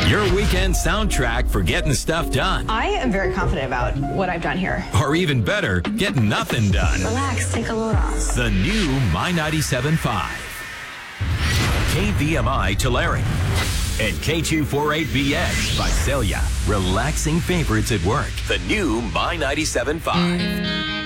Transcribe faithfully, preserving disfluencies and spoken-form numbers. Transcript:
Your weekend soundtrack for getting stuff done. I am very confident about what I've done here. Or even better, getting nothing done. Relax, take a load off. The new My ninety-seven point five. K V M I Tulare. And K two forty-eight B X Visalia. Relaxing favorites at work. The new My ninety-seven point five.